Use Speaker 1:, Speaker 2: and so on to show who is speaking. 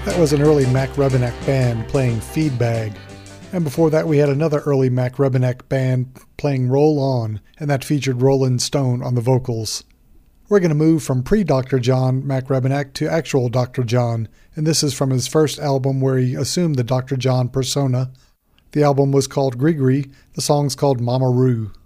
Speaker 1: That was an early Mac Rebennack band playing Feedbag. And before that we had another early Mac Rebennack band playing Roll On, and that featured Roland Stone on the vocals. We're going to move from pre-Dr. John Mac Rebennack to actual Dr. John, and this is from his first album where he assumed the Dr. John persona. The album was called Grigri, the song's called Mama Roo.